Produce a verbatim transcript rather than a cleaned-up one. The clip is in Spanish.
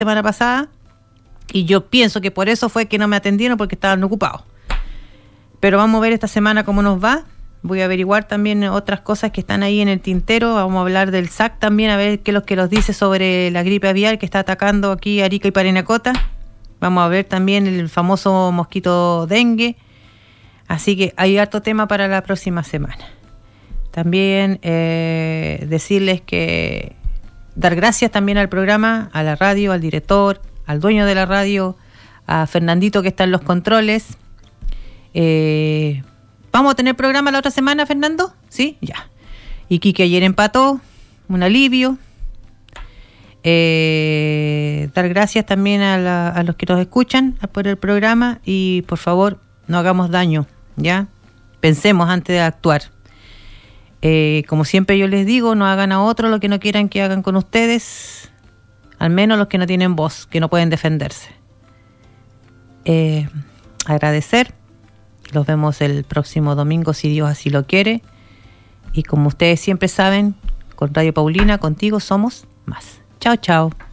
semana pasada y yo pienso que por eso fue que no me atendieron, porque estaban ocupados. Pero vamos a ver esta semana cómo nos va. Voy a averiguar también otras cosas que están ahí en el tintero. Vamos a hablar del S A C también, a ver qué es lo que nos dice sobre la gripe aviar que está atacando aquí Arica y Parinacota. Vamos a ver también el famoso mosquito dengue. Así que hay harto tema para la próxima semana. También eh, decirles que dar gracias también al programa, a la radio, al director, al dueño de la radio, a Fernandito que está en los controles. Eh, ¿Vamos a tener programa la otra semana, Fernando? ¿Sí? Ya. Y Quique ayer empató, un alivio. Eh, dar gracias también a, la, a los que nos escuchan por el programa y por favor no hagamos daño, ¿ya? Pensemos antes de actuar. Eh, como siempre yo les digo, no hagan a otros lo que no quieran que hagan con ustedes, al menos los que no tienen voz, que no pueden defenderse. Eh, agradecer, los vemos el próximo domingo si Dios así lo quiere, y como ustedes siempre saben, con Radio Paulina, contigo somos más. Chao, chao.